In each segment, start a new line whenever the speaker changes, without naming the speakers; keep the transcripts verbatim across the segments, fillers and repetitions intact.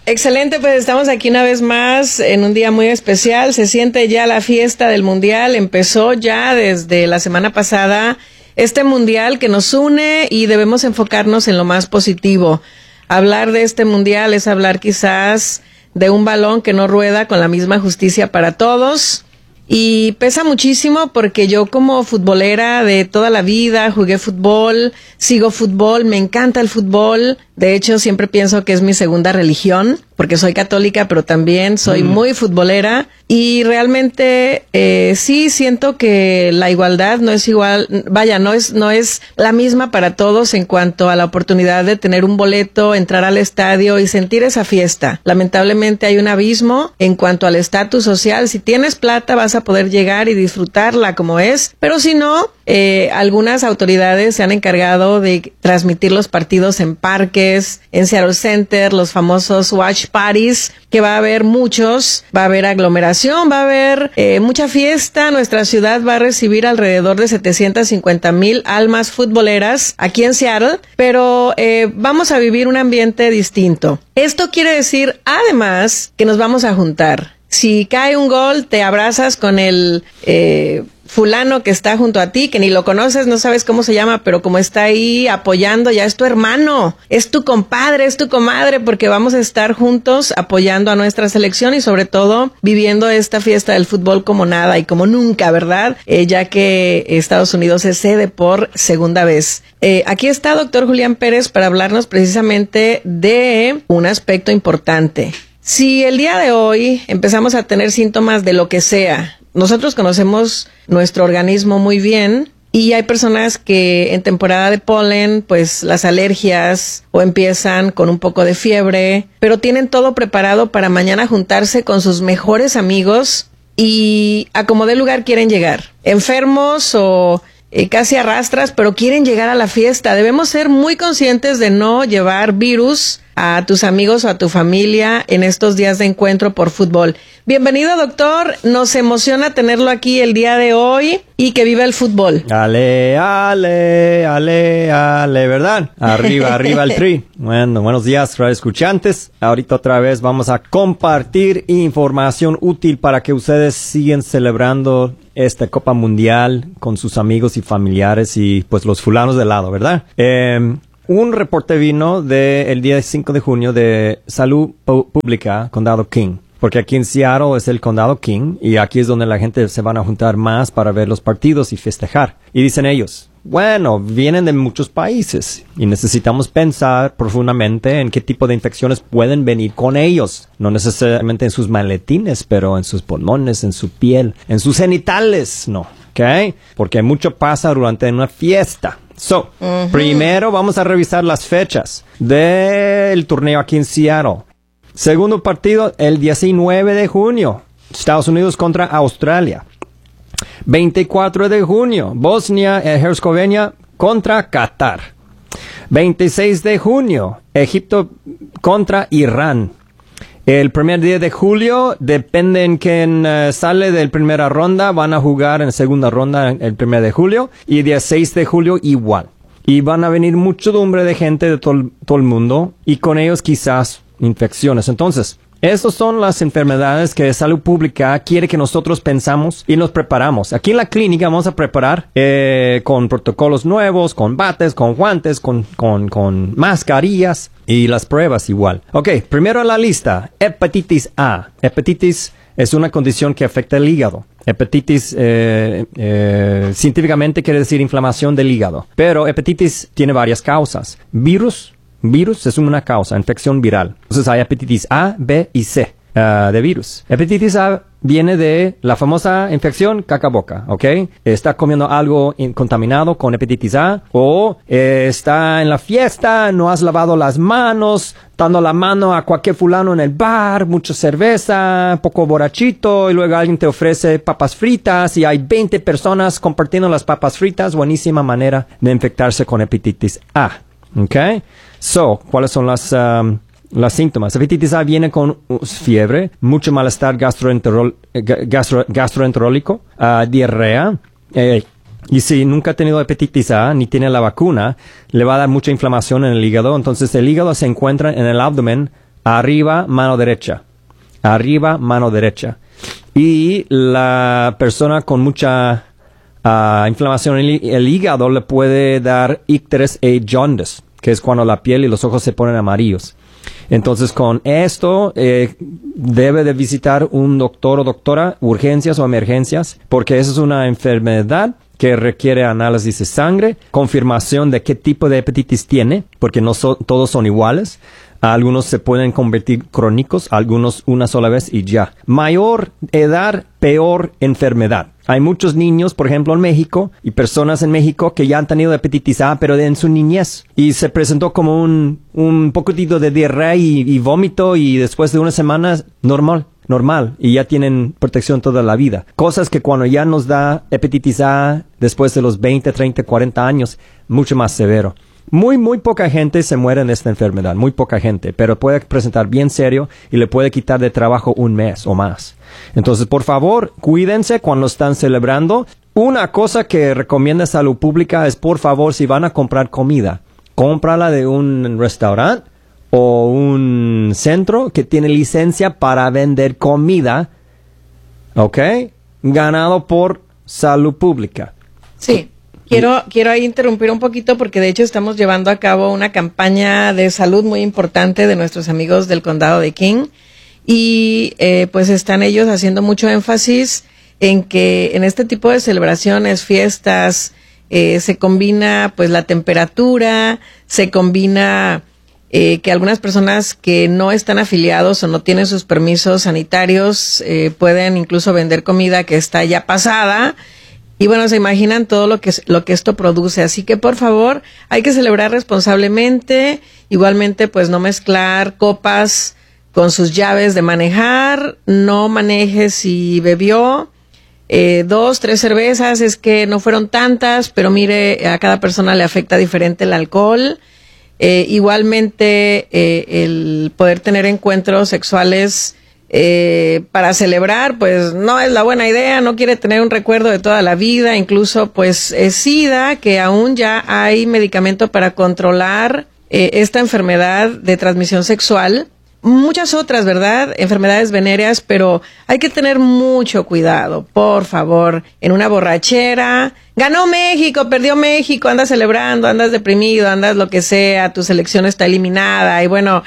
Excelente, pues estamos aquí una vez más en un día muy especial. Se siente ya la fiesta del Mundial. Empezó ya desde la semana pasada este Mundial que nos une y debemos enfocarnos en lo más positivo. Hablar de este Mundial es hablar quizás de un balón que no rueda con la misma justicia para todos. Y pesa muchísimo porque yo como futbolera de toda la vida jugué fútbol, sigo fútbol, me encanta el fútbol. De hecho, siempre pienso que es mi segunda religión, porque soy católica, pero también soy mm. muy futbolera. Y realmente eh, sí siento que la igualdad no es igual, vaya, no es no es la misma para todos en cuanto a la oportunidad de tener un boleto, entrar al estadio y sentir esa fiesta. Lamentablemente hay un abismo en cuanto al estatus social. Si tienes plata vas a poder llegar y disfrutarla como es, pero si no, eh, algunas autoridades se han encargado de transmitir los partidos en parques, en Seattle Center, los famosos watch parties, que va a haber muchos, va a haber aglomeración, va a haber eh, mucha fiesta. Nuestra ciudad va a recibir alrededor de setecientas cincuenta mil almas futboleras aquí en Seattle, pero eh, vamos a vivir un ambiente distinto. Esto quiere decir, además, que nos vamos a juntar. Si cae un gol, te abrazas con el eh, fulano que está junto a ti, que ni lo conoces, no sabes cómo se llama, pero como está ahí apoyando, ya es tu hermano, es tu compadre, es tu comadre, porque vamos a estar juntos apoyando a nuestra selección y sobre todo viviendo esta fiesta del fútbol como nada y como nunca, ¿verdad? Eh, ya que Estados Unidos es sede por segunda vez. Eh, aquí está doctor Julián Pérez para hablarnos precisamente de un aspecto importante. Si el día de hoy empezamos a tener síntomas de lo que sea, nosotros conocemos nuestro organismo muy bien y hay personas que en temporada de polen, pues las alergias o empiezan con un poco de fiebre, pero tienen todo preparado para mañana juntarse con sus mejores amigos y a como de lugar quieren llegar, enfermos o eh, casi arrastras, pero quieren llegar a la fiesta. Debemos ser muy conscientes de no llevar virus a tus amigos o a tu familia en estos días de encuentro por fútbol. Bienvenido, doctor. Nos emociona tenerlo aquí el día de hoy y que viva el fútbol.
Ale, ale, ale, ale, ¿verdad? Arriba, arriba el tri. Bueno, buenos días, radio escuchantes. Ahorita otra vez vamos a compartir información útil para que ustedes sigan celebrando esta Copa Mundial con sus amigos y familiares y pues los fulanos de lado, ¿verdad? Eh... Un reporte vino del día cinco de junio de Salud Pública, Condado King. Porque aquí en Seattle es el Condado King y aquí es donde la gente se van a juntar más para ver los partidos y festejar. Y dicen ellos, bueno, vienen de muchos países y necesitamos pensar profundamente en qué tipo de infecciones pueden venir con ellos. No necesariamente en sus maletines, pero en sus pulmones, en su piel, en sus genitales, no. ¿Ok? Porque mucho pasa durante una fiesta. So, uh-huh. Primero vamos a revisar las fechas del torneo aquí en Seattle. Segundo partido, el diecinueve de junio, Estados Unidos contra Australia. veinticuatro de junio, Bosnia y Herzegovina contra Qatar. veintiséis de junio, Egipto contra Irán. El primer día de julio, depende en quién uh, sale de la primera ronda, van a jugar en segunda ronda el primer de julio. Y dieciséis de julio igual. Y van a venir muchedumbre de gente de todo, todo el mundo y con ellos quizás infecciones. Entonces, estas son las enfermedades que Salud Pública quiere que nosotros pensamos y nos preparamos. Aquí en la clínica vamos a preparar eh, con protocolos nuevos, con bates, con guantes, con, con, con mascarillas y las pruebas igual. Ok, primero en la lista, hepatitis A. Hepatitis es una condición que afecta el hígado. Hepatitis eh, eh, científicamente quiere decir inflamación del hígado. Pero hepatitis tiene varias causas. Virus. Virus es una causa, infección viral. Entonces hay hepatitis A, B y C uh, de virus. Hepatitis A viene de la famosa infección caca-boca, ¿ok? Está comiendo algo in- contaminado con hepatitis A o eh, está en la fiesta, no has lavado las manos, dando la mano a cualquier fulano en el bar, mucha cerveza, poco borrachito y luego alguien te ofrece papas fritas y hay veinte personas compartiendo las papas fritas. Buenísima manera de infectarse con hepatitis A, ¿ok? So, ¿cuáles son las, um, las síntomas? Hepatitis A viene con uh, fiebre, mucho malestar gastroenterol, gastro, gastroenterólico, uh, diarrea. Eh, y si nunca ha tenido hepatitis A ni tiene la vacuna, le va a dar mucha inflamación en el hígado. Entonces, el hígado se encuentra en el abdomen arriba, mano derecha. Arriba, mano derecha. Y la persona con mucha uh, inflamación en el, el hígado le puede dar icterus e jaundice, que es cuando la piel y los ojos se ponen amarillos. Entonces, con esto, eh, debe de visitar un doctor o doctora, urgencias o emergencias, porque esa es una enfermedad que requiere análisis de sangre, confirmación de qué tipo de hepatitis tiene, porque no so, todos son iguales. Algunos se pueden convertir crónicos, algunos una sola vez y ya. Mayor edad, peor enfermedad. Hay muchos niños, por ejemplo, en México, y personas en México que ya han tenido hepatitis A, pero en su niñez. Y se presentó como un, un poquitito de diarrea y, y vómito, y después de unas semanas, normal. normal y ya tienen protección toda la vida. Cosas que cuando ya nos da hepatitis A después de los veinte, treinta, cuarenta años, mucho más severo. Muy, muy poca gente se muere en esta enfermedad, muy poca gente, pero puede presentar bien serio y le puede quitar de trabajo un mes o más. Entonces, por favor, cuídense cuando están celebrando. Una cosa que recomienda Salud Pública es, por favor, si van a comprar comida, cómprala de un restaurante o un centro que tiene licencia para vender comida, ¿ok? Ganado por Salud Pública.
Sí. Quiero, quiero ahí interrumpir un poquito porque de hecho estamos llevando a cabo una campaña de salud muy importante de nuestros amigos del condado de King y eh, pues están ellos haciendo mucho énfasis en que en este tipo de celebraciones, fiestas, eh, se combina pues la temperatura, se combina eh, que algunas personas que no están afiliados o no tienen sus permisos sanitarios eh, pueden incluso vender comida que está ya pasada. Y bueno, se imaginan todo lo que, lo que esto produce. Así que, por favor, hay que celebrar responsablemente. Igualmente, pues, no mezclar copas con sus llaves de manejar. No maneje si bebió eh, dos, tres cervezas. Es que no fueron tantas, pero mire, a cada persona le afecta diferente el alcohol. Eh, igualmente, eh, el poder tener encuentros sexuales Eh, para celebrar, pues no es la buena idea, no quiere tener un recuerdo de toda la vida, incluso pues es SIDA, que aún ya hay medicamento para controlar eh, esta enfermedad de transmisión sexual, muchas otras, ¿verdad? Enfermedades venéreas, pero hay que tener mucho cuidado, por favor, en una borrachera. Ganó México, perdió México, andas celebrando, andas deprimido, andas lo que sea, tu selección está eliminada y bueno,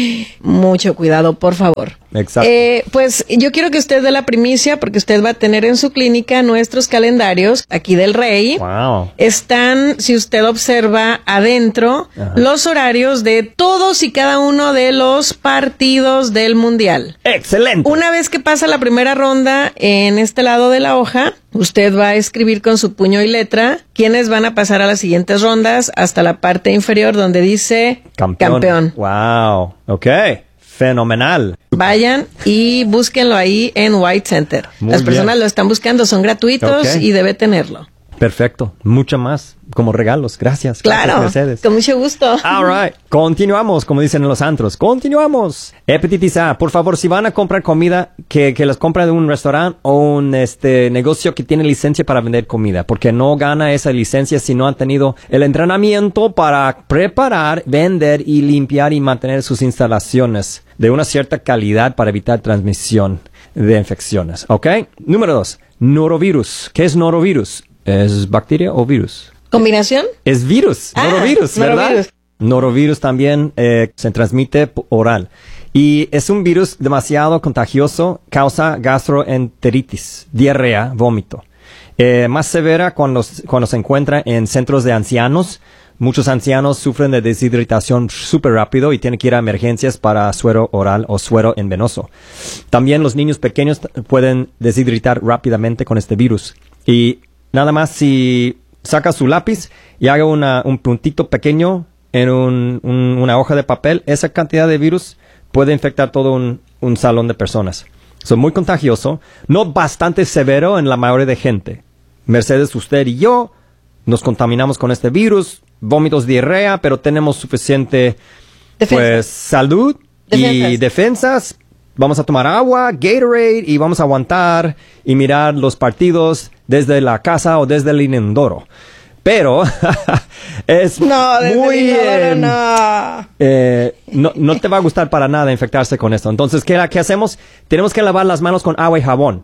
mucho cuidado, por favor.
Exacto.
Eh, pues yo quiero que usted dé la primicia porque usted va a tener en su clínica nuestros calendarios aquí del Rey.
Wow.
Están, si usted observa adentro,
Ajá.
los horarios de todos y cada uno de los partidos del Mundial.
¡Excelente!
Una vez que pasa la primera ronda en este lado de la hoja, usted va a escribir con su puño y letra quiénes van a pasar a las siguientes rondas hasta la parte inferior donde dice
Campeón.
campeón.
Wow. Ok. Fenomenal.
Vayan y búsquenlo ahí en White Center.
Muy
Las personas
bien.
lo están buscando, son gratuitos
Ok.
y debe tenerlo.
Perfecto. Mucho más. Como regalos. Gracias.
Claro,
Gracias, Mercedes.
con mucho gusto.
All right. Continuamos, como dicen en los antros. Continuamos. Hepatitis A. Por favor, si van a comprar comida, que, que las compren de un restaurante o un este negocio que tiene licencia para vender comida. Porque no gana esa licencia si no han tenido el entrenamiento para preparar, vender y limpiar y mantener sus instalaciones de una cierta calidad para evitar transmisión de infecciones. ¿Ok? Número dos. Norovirus. ¿Qué es norovirus? ¿Es bacteria o virus?
¿Combinación?
Es virus,
Ah,
norovirus, ¿verdad?
norovirus.
Norovirus también eh, se transmite p- oral. Y es un virus demasiado contagioso, causa gastroenteritis, diarrea, vómito. Eh, más severa cuando, cuando se encuentra en centros de ancianos. Muchos ancianos sufren de deshidratación súper rápido y tienen que ir a emergencias para suero oral o suero en venoso. También los niños pequeños t- pueden deshidratar rápidamente con este virus. Y nada más si saca su lápiz y haga una, un puntito pequeño en un, un, una hoja de papel, esa cantidad de virus puede infectar todo un, un salón de personas. Es muy contagioso, no bastante severo en la mayoría de gente. Mercedes, usted y yo nos contaminamos con este virus, vómitos, diarrea, pero tenemos suficiente
Defensas.
pues salud
Defensas.
y defensas. Vamos a tomar agua, Gatorade, y vamos a aguantar y mirar los partidos desde la casa o desde el inodoro. pero es
no,
muy...
Eh, no.
Eh, no, no te va a gustar para nada infectarse con esto. Entonces, ¿qué, qué hacemos? Tenemos que lavar las manos con agua y jabón.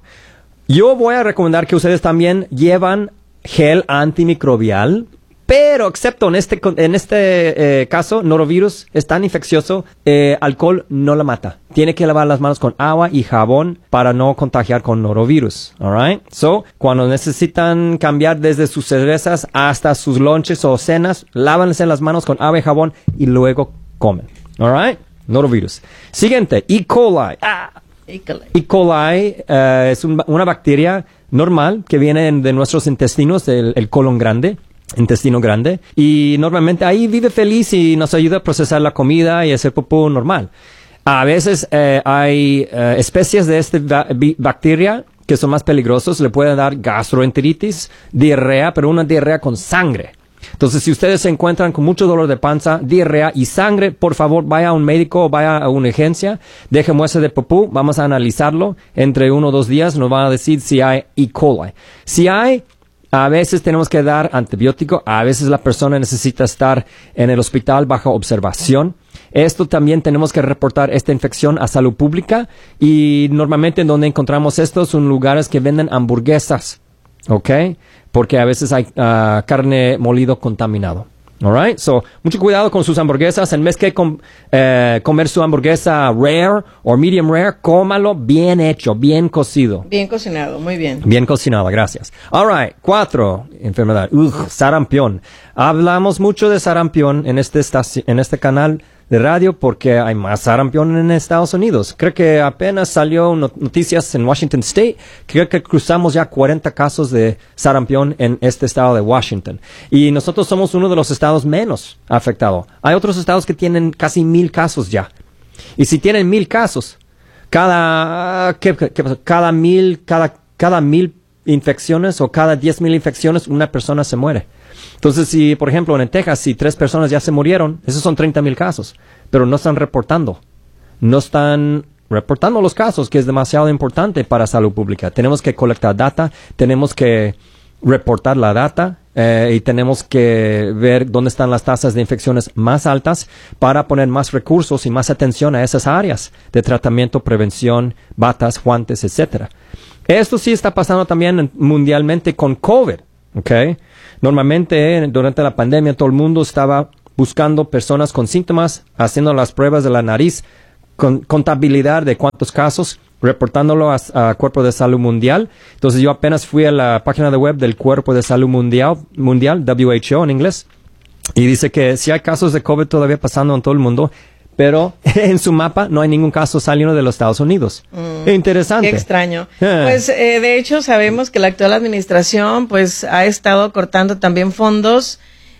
Yo voy a recomendar que ustedes también llevan gel antimicrobial, pero excepto en este, en este eh, caso, norovirus es tan infeccioso, eh, alcohol no la mata. Tiene que lavar las manos con agua y jabón para no contagiar con norovirus. Alright? So, cuando necesitan cambiar desde sus cervezas hasta sus lunches o cenas, lávanse las manos con agua y jabón y luego comen. Alright? Norovirus. Siguiente, E. coli. Ah.
E. coli.
E. coli uh, es un, una bacteria normal que viene de nuestros intestinos, el, el colon grande. Intestino grande, y normalmente ahí vive feliz y nos ayuda a procesar la comida y hacer popó normal. A veces eh, hay eh, especies de esta ba- bacteria que son más peligrosos, le pueden dar gastroenteritis, diarrea, pero una diarrea con sangre. Entonces, si ustedes se encuentran con mucho dolor de panza, diarrea y sangre, por favor, vaya a un médico o vaya a una urgencia, deje muestra de popó, vamos a analizarlo. Entre uno o dos días nos van a decir si hay E. coli. Si hay, a veces tenemos que dar antibiótico, a veces la persona necesita estar en el hospital bajo observación. Esto también tenemos que reportar esta infección a salud pública, y normalmente en donde encontramos esto son lugares que venden hamburguesas, ¿ok? Porque a veces hay uh, carne molido contaminado. Alright, so, mucho cuidado con sus hamburguesas. En vez que com, eh, comer su hamburguesa rare o medium rare, cómalo bien hecho, bien cocido.
Bien cocinado, muy bien.
Bien cocinado, gracias. Alright, cuatro, enfermedad. Ugh, sarampión. Hablamos mucho de sarampión en este, estaci- en este canal de radio porque hay más sarampión en Estados Unidos. Creo que apenas salió not- noticias en Washington State. Creo que cruzamos ya cuarenta casos de sarampión en este estado de Washington. Y nosotros somos uno de los estados menos afectados. Hay otros estados que tienen casi mil casos ya. Y si tienen mil casos, cada, ¿qué, qué, qué pasa? cada mil, cada, cada mil infecciones o cada diez mil infecciones, una persona se muere. Entonces, si, por ejemplo, en Texas, si tres personas ya se murieron, esos son treinta mil casos, pero no están reportando. No están reportando los casos, que es demasiado importante para salud pública. Tenemos que colectar data, tenemos que reportar la data eh, y tenemos que ver dónde están las tasas de infecciones más altas para poner más recursos y más atención a esas áreas de tratamiento, prevención, batas, guantes, etcétera. Esto sí está pasando también mundialmente con COVID, ¿ok? Normalmente, eh, durante la pandemia, todo el mundo estaba buscando personas con síntomas, haciendo las pruebas de la nariz, con contabilidad de cuántos casos, reportándolo a, a Cuerpo de Salud Mundial. Entonces, yo apenas fui a la página de web del Cuerpo de Salud Mundial, mundial W H O en inglés, y dice que sí hay casos de COVID todavía pasando en todo el mundo, pero en su mapa no hay ningún caso saliendo de los Estados Unidos. Mm, Interesante.
Qué extraño. Eh. Pues, eh, de hecho, sabemos que la actual administración, pues, ha estado cortando también fondos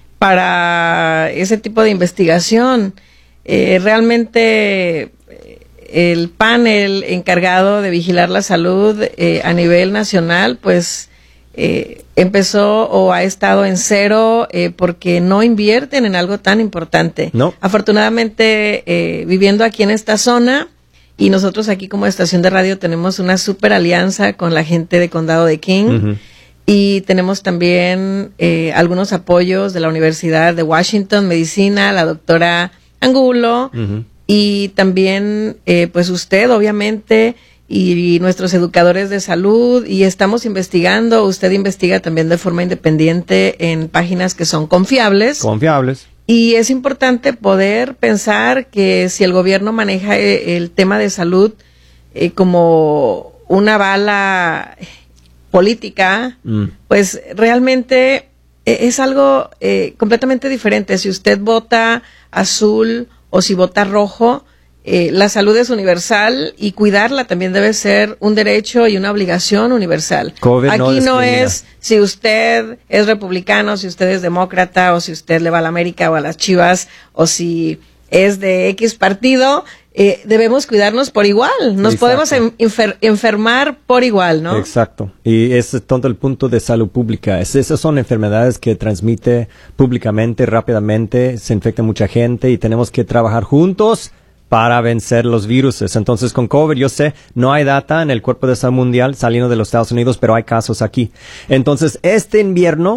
para ese tipo de investigación. Eh, realmente, el panel encargado de vigilar la salud eh, a nivel nacional, pues, eh, empezó o ha estado en cero eh, porque no invierten en algo tan importante.
No.
Afortunadamente, eh, viviendo aquí en esta zona, y nosotros aquí como estación de radio tenemos una super alianza con la gente de Condado de King, uh-huh. y tenemos también eh, algunos apoyos de la Universidad de Washington, Medicina, la doctora Angulo, uh-huh. y también eh, pues usted obviamente, y nuestros educadores de salud, y estamos investigando. Usted investiga también de forma independiente en páginas que son confiables.
Confiables.
Y es importante poder pensar que si el gobierno maneja el tema de salud eh, como una bala política, mm. pues realmente es algo eh, completamente diferente. Si usted vota azul o si vota rojo, Eh, la salud es universal y cuidarla también debe ser un derecho y una obligación universal.
COVID
Aquí
no,
no es si usted es republicano, si usted es demócrata, o si usted le va a la América o a las Chivas, o si es de X partido. Eh, debemos cuidarnos por igual. Nos Exacto. podemos enfer- enfermar por igual, ¿no?
Exacto. Y ese es todo el punto de salud pública. Es, esas son enfermedades que transmite públicamente, rápidamente, se infecta mucha gente y tenemos que trabajar juntos para vencer los virus. Entonces, con COVID, yo sé, no hay data en el Cuerpo de Salud Mundial saliendo de los Estados Unidos, pero hay casos aquí. Entonces, este invierno,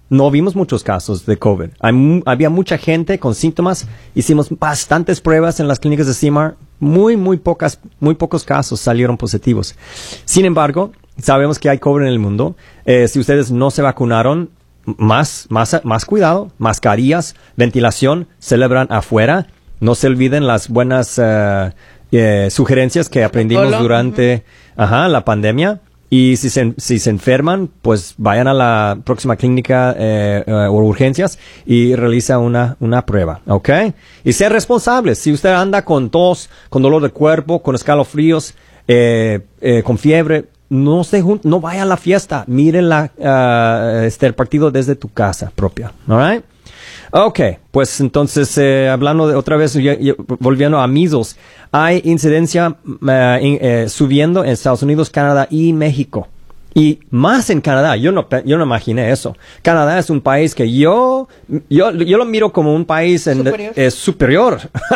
no vimos muchos casos de COVID. Hay mu- había mucha gente con síntomas. Hicimos bastantes pruebas en las clínicas de C I M A R. Muy, muy pocas, muy pocos casos salieron positivos. Sin embargo, sabemos que hay COVID en el mundo. Eh, si ustedes no se vacunaron, más, más, más cuidado, mascarillas, ventilación, celebran afuera. No se olviden las buenas uh, eh, sugerencias que aprendimos
Protocolo.
durante uh-huh. ajá, la pandemia. Y si se, si se enferman, pues vayan a la próxima clínica eh, eh, o urgencias y realiza una, una prueba, ¿ok? Y ser responsables. Si usted anda con tos, con dolor de cuerpo, con escalofríos, eh, eh, con fiebre, no se jun- no vaya a la fiesta. Mire la, uh, este, el partido desde tu casa propia, ¿all right? Ok, pues entonces, eh, hablando de otra vez, y, y, volviendo a measles, hay incidencia uh, in, eh, subiendo en Estados Unidos, Canadá y México. Y más en Canadá, yo no, yo no imaginé eso. Canadá es un país que yo, yo, yo lo miro como un país en,
superior,
eh, superior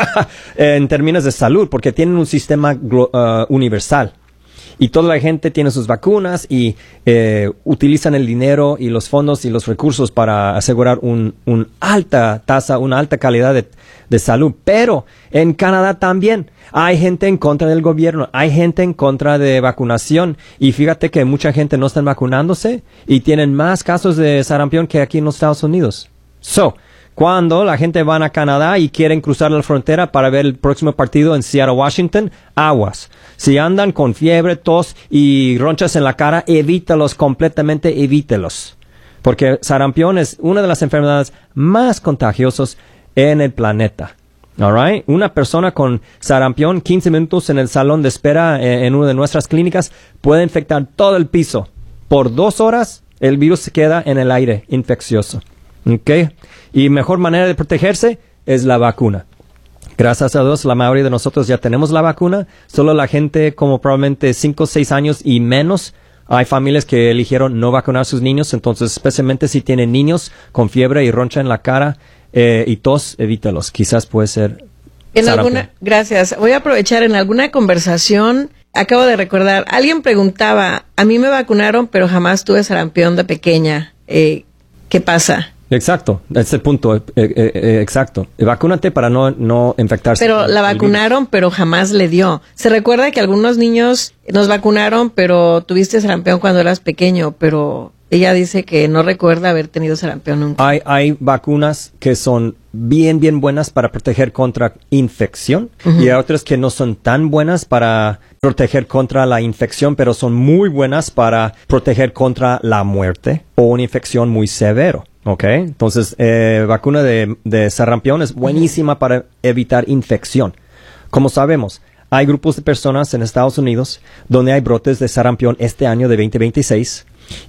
en términos de salud, porque tienen un sistema uh, universal. Y toda la gente tiene sus vacunas y eh, utilizan el dinero y los fondos y los recursos para asegurar un, un alta tasa, una alta calidad de, de salud. Pero en Canadá también hay gente en contra del gobierno, hay gente en contra de vacunación. Y fíjate que mucha gente no está vacunándose y tienen más casos de sarampión que aquí en los Estados Unidos. So, cuando la gente va a Canadá y quieren cruzar la frontera para ver el próximo partido en Seattle, Washington, aguas. Si andan con fiebre, tos y ronchas en la cara, evítalos completamente, evítelos. Porque sarampión es una de las enfermedades más contagiosas en el planeta. All right? Una persona con sarampión, quince minutos en el salón de espera eh, en una de nuestras clínicas, puede infectar todo el piso. Por dos horas, el virus se queda en el aire infeccioso. Okay. Y mejor manera de protegerse es la vacuna. Gracias a Dios, la mayoría de nosotros ya tenemos la vacuna. Solo la gente como probablemente cinco o seis años y menos. Hay familias que eligieron no vacunar a sus niños. Entonces, especialmente si tienen niños con fiebre y roncha en la cara eh, y tos, evítalos. Quizás puede ser
en
sarampión.
alguna, gracias. Voy a aprovechar en alguna conversación. Acabo de recordar, alguien preguntaba, a mí me vacunaron, pero jamás tuve sarampión de pequeña. Eh, ¿Qué pasa?
Exacto, ese es el punto, eh, eh, eh, exacto. Vacúnate para no, no infectarse.
Pero la vacunaron, pero jamás le dio. Se recuerda que algunos niños nos vacunaron, pero tuviste sarampión cuando eras pequeño, pero ella dice que no recuerda haber tenido sarampión nunca.
Hay, hay vacunas que son bien, bien buenas para proteger contra infección uh-huh. y hay otras que no son tan buenas para proteger contra la infección, pero son muy buenas para proteger contra la muerte o una infección muy severa. Ok, entonces, eh, vacuna de, de sarampión es buenísima para evitar infección. Como sabemos, hay grupos de personas en Estados Unidos donde hay brotes de sarampión este año de veinte veintiséis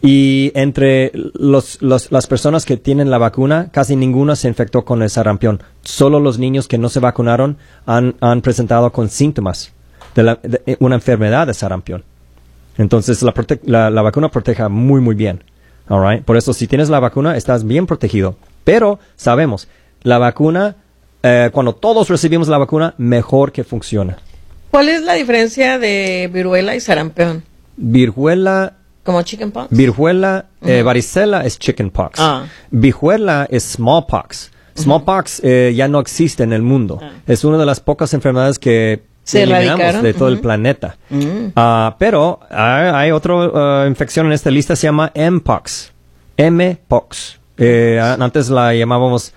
y entre los, los, las personas que tienen la vacuna, casi ninguna se infectó con el sarampión. Solo los niños que no se vacunaron han, han presentado con síntomas de, la, de una enfermedad de sarampión. Entonces, la, prote- la, la vacuna protege muy, muy bien. All right. Por eso, si tienes la vacuna, estás bien protegido. Pero sabemos, la vacuna, eh, cuando todos recibimos la vacuna, mejor que funciona.
¿Cuál es la diferencia de viruela y sarampión?
Viruela,
¿Como chickenpox?
viruela,
Uh-huh.
eh, varicela es chickenpox.
Ah.
Viruela es smallpox. Smallpox uh-huh. eh, ya no existe en el mundo. Ah. Es una de las pocas enfermedades que
se
eliminamos
erradicaron
de todo uh-huh. el planeta. Uh-huh. Uh, pero hay, hay otra uh, infección en esta lista, se llama M-Pox. M-Pox. Eh, antes la llamábamos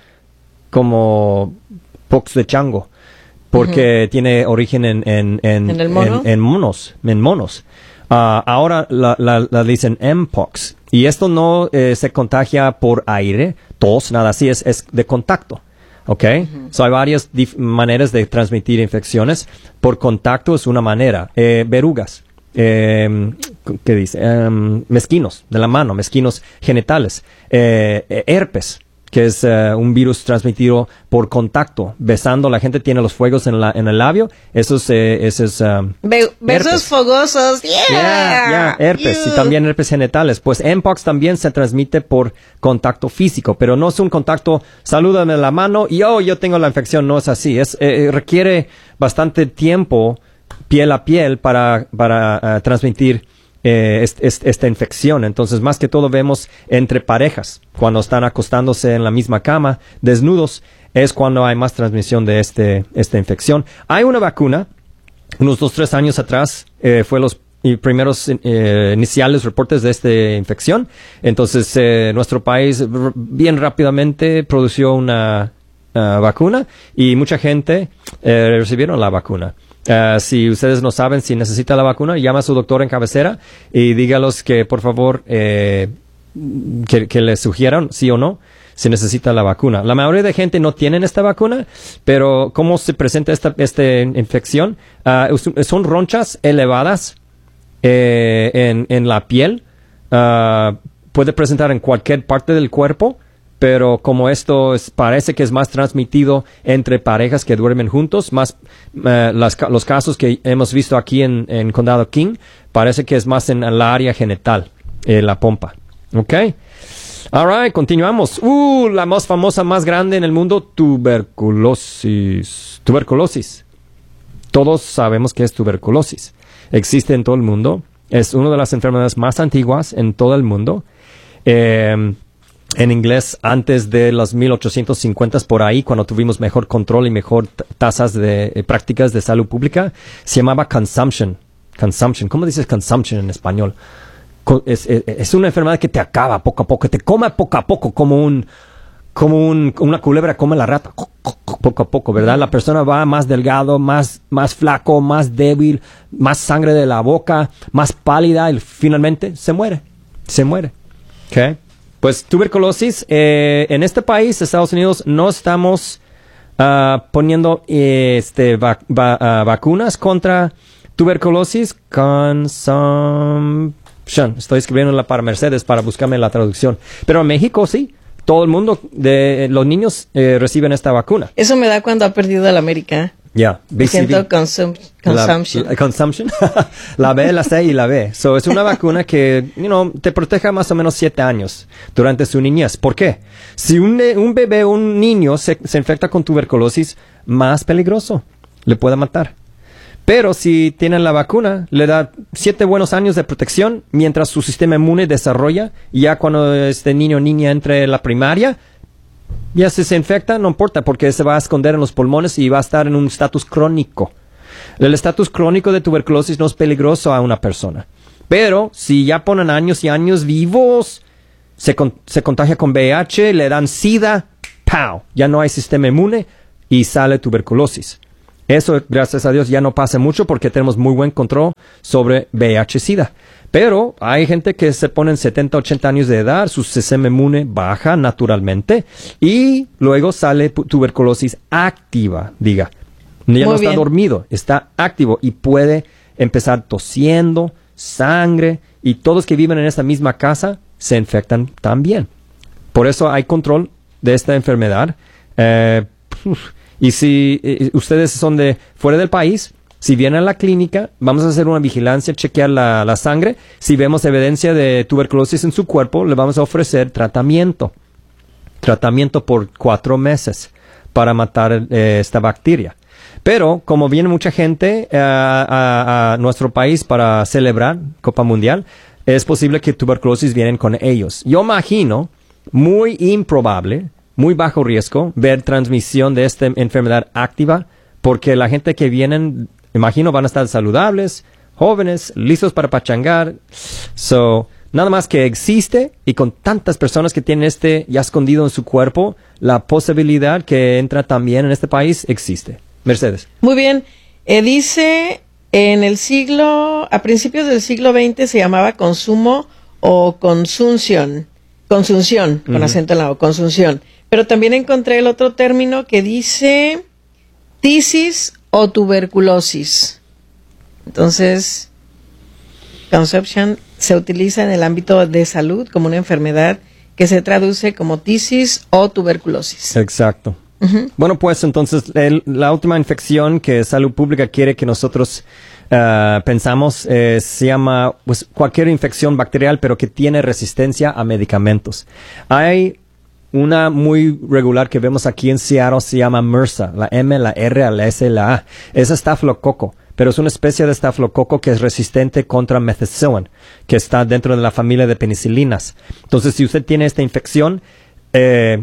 como pox de chango, porque uh-huh. tiene origen en, en, en,
¿En, el mono?
en, en monos. En monos. Uh, ahora la, la, la dicen M-Pox. Y esto no eh, se contagia por aire, tos, nada así, es, es de contacto. ¿Ok? Uh-huh. So hay varias dif- maneras de transmitir infecciones. Por contacto es una manera. Eh, verrugas. Eh, ¿Qué dice? Um, mezquinos de la mano, mezquinos genitales. Eh, herpes, que es uh, un virus transmitido por contacto. Besando, la gente tiene los fuegos en, la, en el labio. Eso es... Eh, eso es um,
Be- besos herpes. Fogosos. Yeah.
Yeah, yeah, herpes. You. Y también herpes genitales. Pues M-Pox también se transmite por contacto físico, pero no es un contacto, salúdame la mano y oh, yo tengo la infección. No es así. Es eh, requiere bastante tiempo piel a piel para, para uh, transmitir eh, est, est, esta infección. Entonces, más que todo vemos entre parejas, cuando están acostándose en la misma cama, desnudos, es cuando hay más transmisión de este, esta infección. Hay una vacuna, unos dos, tres años atrás, eh, fue los primeros eh, iniciales reportes de esta infección. Entonces, eh, nuestro país r- bien rápidamente produjo una uh, vacuna y mucha gente eh, recibieron la vacuna. Uh, si ustedes no saben si necesita la vacuna, llama a su doctor en cabecera y dígalos que por favor eh, que, que le sugieran sí o no si necesita la vacuna. La mayoría de gente no tienen esta vacuna, pero ¿cómo se presenta esta, esta infección? Uh, son ronchas elevadas eh, en, en la piel. Uh, puede presentar en cualquier parte del cuerpo, pero como esto es, parece que es más transmitido entre parejas que duermen juntos, más uh, las, los casos que hemos visto aquí en, en Condado King, parece que es más en el área genital, eh, la pompa. ¿Ok? Alright, continuamos. Uh, la más famosa, más grande en el mundo, tuberculosis. Tuberculosis. Todos sabemos que es tuberculosis. Existe en todo el mundo. Es una de las enfermedades más antiguas en todo el mundo. Eh, en inglés, antes de los mil ochocientos cincuenta, por ahí, cuando tuvimos mejor control y mejor t- tasas de eh, prácticas de salud pública, se llamaba consumption. Consumption. ¿Cómo dices consumption en español? Es, es, es una enfermedad que te acaba poco a poco, que te come poco a poco, como un, como un, una culebra come la rata, poco a poco, ¿verdad? La persona va más delgado, más, más flaco, más débil, más sangre de la boca, más pálida y finalmente se muere, se muere. ¿Ok? Pues tuberculosis, eh, en este país, Estados Unidos, no estamos uh, poniendo este, va, va, uh, vacunas contra tuberculosis. Consum Estoy escribiéndola para Mercedes para buscarme la traducción. Pero en México sí, todo el mundo, de los niños eh, reciben esta vacuna.
Eso me da cuando ha perdido la América.
Ya, yeah,
siento consum- consumption.
La, la, consumption. La B, la C y la B. So, es una vacuna que, you know, te protege más o menos siete años durante su niñez. ¿Por qué? Si un, un bebé, un niño se, se infecta con tuberculosis, más peligroso, le puede matar. Pero si tienen la vacuna, le da siete buenos años de protección mientras su sistema inmune desarrolla. Y ya cuando este niño o niña entre la primaria, ya si se infecta, no importa, porque se va a esconder en los pulmones y va a estar en un estatus crónico. El estatus crónico de tuberculosis no es peligroso a una persona. Pero si ya ponen años y años vivos, se, con, se contagia con V I H, le dan SIDA, ¡pow! Ya no hay sistema inmune y sale tuberculosis. Eso, gracias a Dios, ya no pasa mucho porque tenemos muy buen control sobre V I H-Sida. Pero hay gente que se pone en setenta, ochenta años de edad, su sistema inmune baja naturalmente y luego sale tuberculosis activa, diga. Ya muy no está bien. Dormido, está activo y puede empezar tosiendo, sangre y todos que viven en esta misma casa se infectan también. Por eso hay control de esta enfermedad. Eh, Y si eh, ustedes son de fuera del país, si vienen a la clínica, vamos a hacer una vigilancia, chequear la, la sangre. Si vemos evidencia de tuberculosis en su cuerpo, le vamos a ofrecer tratamiento. Tratamiento por cuatro meses para matar eh, esta bacteria. Pero como viene mucha gente eh, a, a nuestro país para celebrar Copa Mundial, es posible que tuberculosis vienen con ellos. Yo imagino, muy improbable, muy bajo riesgo ver transmisión de esta enfermedad activa porque la gente que vienen, imagino, van a estar saludables, jóvenes, listos para pachangar. So, nada más que existe y con tantas personas que tienen este ya escondido en su cuerpo, la posibilidad que entra también en este país existe. Mercedes.
Muy bien. Eh, dice, en el siglo, a principios del siglo veinte se llamaba consumo o consunción. Consunción, con uh-huh. acento en la O, consunción. Pero también encontré el otro término que dice tisis o tuberculosis. Entonces, consumption se utiliza en el ámbito de salud como una enfermedad que se traduce como tisis o tuberculosis.
Exacto. Uh-huh. Bueno, pues entonces el, la última infección que Salud Pública quiere que nosotros uh, pensamos eh, se llama pues, cualquier infección bacterial, pero que tiene resistencia a medicamentos. Hay una muy regular que vemos aquí en Seattle, se llama MRSA, la M, la R, la S, la A. Es estafilococo. pero es una especie de estafilococo que es resistente contra methicillin, que está dentro de la familia de penicilinas. Entonces, si usted tiene esta infección, eh,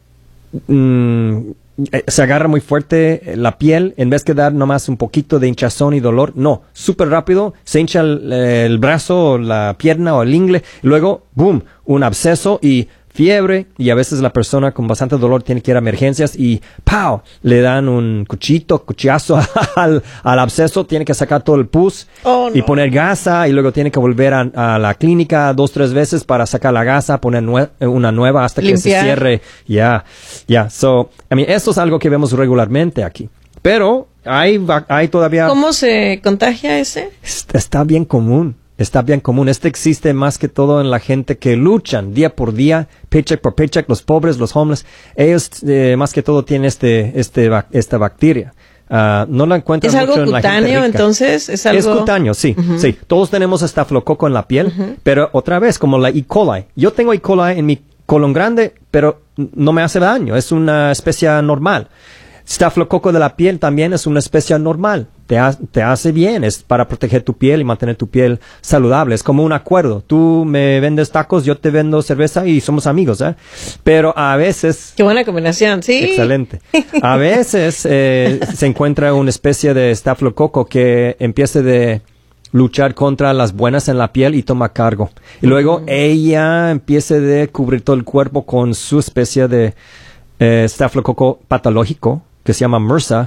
mm, se agarra muy fuerte la piel, en vez de dar nomás un poquito de hinchazón y dolor, no, súper rápido, se hincha el, el brazo, la pierna o el ingle, y luego, boom, un absceso y fiebre, y a veces la persona con bastante dolor tiene que ir a emergencias y ¡pow! Le dan un cuchito, cuchillazo al, al absceso, tiene que sacar todo el pus
oh,
y
no.
poner gasa, y luego tiene que volver a, a la clínica dos, tres veces para sacar la gasa, poner nue una nueva hasta
Limpiar.
que se cierre. Ya, yeah, ya. Yeah. So, I mean, esto es algo que vemos regularmente aquí. Pero hay, hay todavía...
¿Cómo se contagia ese?
Está, está bien común. Está bien común. Este existe más que todo en la gente que luchan día por día, paycheck por paycheck, los pobres, los homeless. Ellos eh, más que todo tienen este, este, esta bacteria. Uh, no la encuentran
¿Es algo
mucho en la gente
cutáneo
rica.
entonces? ¿Es algo?
Es cutáneo, sí,
Uh-huh.
sí. Todos tenemos estafilococo en la piel,
Uh-huh.
pero otra vez, como la E. coli. Yo tengo E. coli en mi colon grande, pero no me hace daño. Es una especie normal. Estafilococo de la piel también es una especie normal. Te, ha, te hace bien, es para proteger tu piel y mantener tu piel saludable. Es como un acuerdo. Tú me vendes tacos, yo te vendo cerveza y somos amigos, ¿eh? Pero a veces...
Qué buena combinación, sí.
Excelente. A veces eh, se encuentra una especie de estafilococo que empieza de luchar contra las buenas en la piel y toma cargo. Y luego mm. ella empieza de cubrir todo el cuerpo con su especie de eh, estafilococo patológico, que se llama MRSA,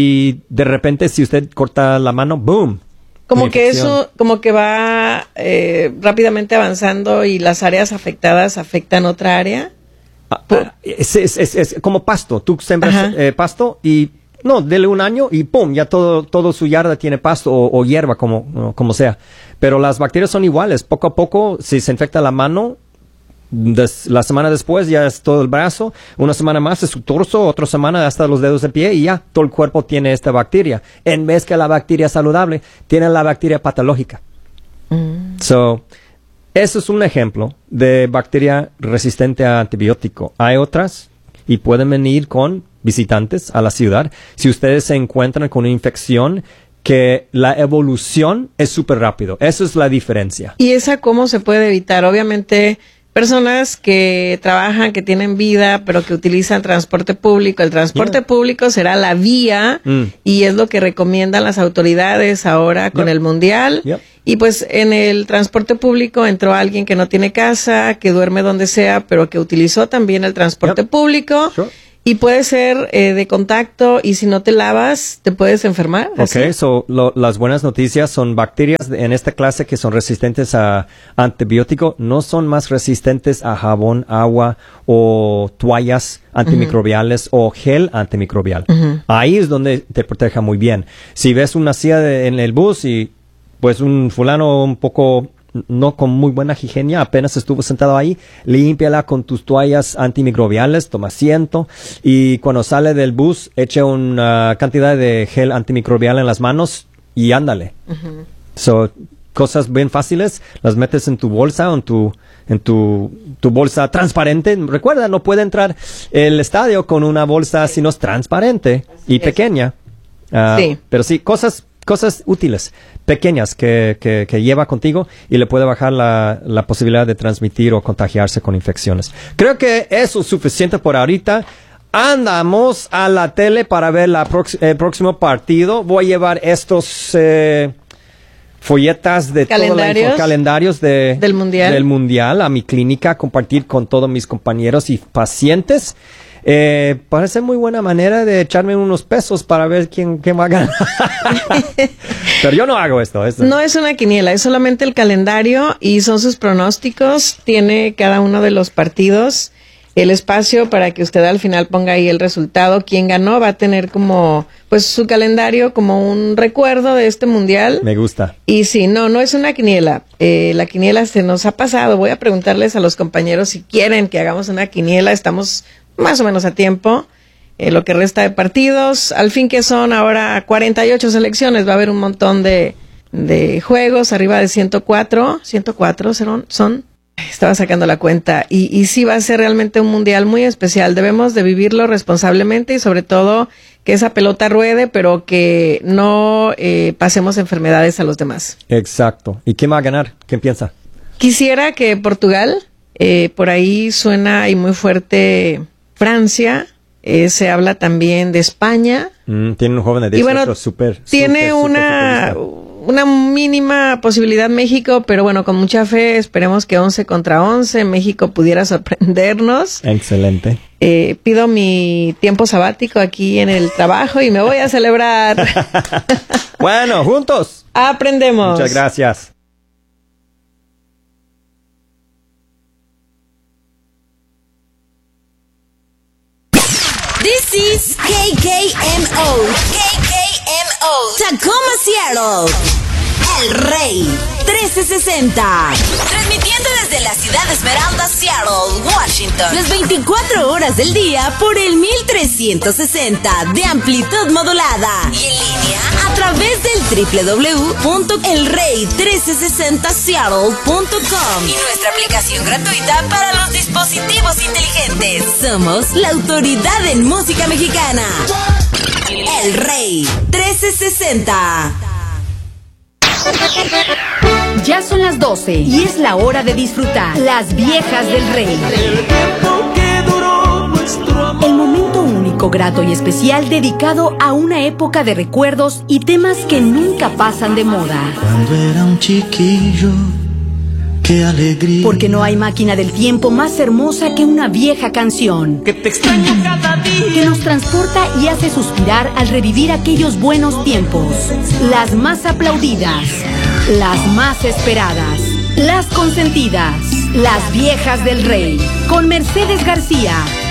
y de repente si usted corta la mano, ¡boom!
Como que eso, como que va eh, rápidamente avanzando y las áreas afectadas afectan otra área.
Ah, ah, es, es, es, es como pasto. Tú sembras eh, pasto y, no, dele un año y ¡pum! Ya todo, todo su yarda tiene pasto o, o hierba, como, no, como sea. Pero las bacterias son iguales. Poco a poco, si se infecta la mano, Des, la semana después ya es todo el brazo, una semana más es su torso, otra semana hasta los dedos del pie y ya todo el cuerpo tiene esta bacteria. En vez que la bacteria saludable, tiene la bacteria patológica. Mm. So, eso es un ejemplo de bacteria resistente a antibiótico. Hay otras y pueden venir con visitantes a la ciudad. Si ustedes se encuentran con una infección, que la evolución es súper rápido. Esa es la diferencia.
¿Y esa cómo se puede evitar? Obviamente... Personas que trabajan, que tienen vida, pero que utilizan transporte público. El transporte yeah. público será la vía mm. y es lo que recomiendan las autoridades ahora con yep. el Mundial. Yep. Y pues en el transporte público entró alguien que no tiene casa, que duerme donde sea, pero que utilizó también el transporte yep. público. Sure. Y puede ser eh, de contacto y si no te lavas, te puedes enfermar.
Ok, so lo, las buenas noticias son bacterias en esta clase que son resistentes a antibiótico, no son más resistentes a jabón, agua o toallas antimicrobiales uh-huh. o gel antimicrobial. Uh-huh. Ahí es donde te proteja muy bien. Si ves una silla de, en el bus y pues un fulano un poco... no con muy buena higiene, apenas estuvo sentado ahí, límpiala con tus toallas antimicrobiales, toma asiento y cuando sale del bus echa una cantidad de gel antimicrobial en las manos y ándale. Uh-huh. So, cosas bien fáciles, las metes en tu bolsa o en tu en tu, tu bolsa transparente. Recuerda, no puede entrar el estadio con una bolsa si no es transparente y pequeña. Uh, sí. Pero sí, cosas cosas útiles, pequeñas que, que, que lleva contigo y le puede bajar la, la posibilidad de transmitir o contagiarse con infecciones. Creo que eso es suficiente por ahorita. Andamos a la tele para ver la prox- el próximo partido. Voy a llevar estos eh, folletas de
calendarios,
todos los calendarios de,
del mundial.
del mundial a mi clínica, compartir con todos mis compañeros y pacientes. Eh, parece muy buena manera de echarme unos pesos para ver quién, quién va a ganar. Pero yo no hago esto, esto.
No es una quiniela, es solamente el calendario y son sus pronósticos. Tiene cada uno de los partidos el espacio para que usted al final ponga ahí el resultado. Quien ganó va a tener como, pues, su calendario como un recuerdo de este mundial.
Me gusta.
Y sí, no, no es una quiniela. Eh, la quiniela se nos ha pasado. Voy a preguntarles a los compañeros si quieren que hagamos una quiniela. Estamos más o menos a tiempo, eh, lo que resta de partidos, al fin que son ahora cuarenta y ocho selecciones, va a haber un montón de, de juegos, arriba de ciento cuatro, ciento cuatro son, son, estaba sacando la cuenta, y, y sí va a ser realmente un mundial muy especial, debemos de vivirlo responsablemente y sobre todo que esa pelota ruede, pero que no eh, pasemos enfermedades a los demás.
Exacto. ¿Y quién va a ganar? ¿Quién piensa?
Quisiera que Portugal, eh, por ahí suena y muy fuerte Francia, eh, se habla también de España.
Mm, tiene un joven de dieciocho, bueno, super,
tiene
super,
una,
super
una mínima posibilidad México, pero bueno, con mucha fe, esperemos que once contra once, México pudiera sorprendernos.
Excelente.
Eh, pido mi tiempo sabático aquí en el trabajo y me voy a celebrar.
Bueno, juntos.
Aprendemos.
Muchas gracias.
This is K K M O. K K M O. Tacoma, Seattle. El Rey trece sesenta. Transmitiendo desde la ciudad de Esmeralda, Seattle, Washington. Las veinticuatro horas del día por el mil trescientos sesenta de amplitud modulada. Y en línea a través del doble u doble u doble u punto el rey trece sesenta seattle punto com. Y nuestra aplicación gratuita para los dispositivos inteligentes. Somos la autoridad en música mexicana. El Rey trece sesenta.
Ya son las doce y es la hora de disfrutar Las Viejas del Rey. El momento único, grato y especial dedicado a una época de recuerdos y temas que nunca pasan de moda.
Cuando era un chiquillo, qué alegría.
Porque no hay máquina del tiempo más hermosa que una vieja canción.
Que te extraño cada día.
Que nos transporta y hace suspirar al revivir aquellos buenos tiempos. Las más aplaudidas, las más esperadas, las consentidas, Las Viejas del Rey. Con Mercedes García,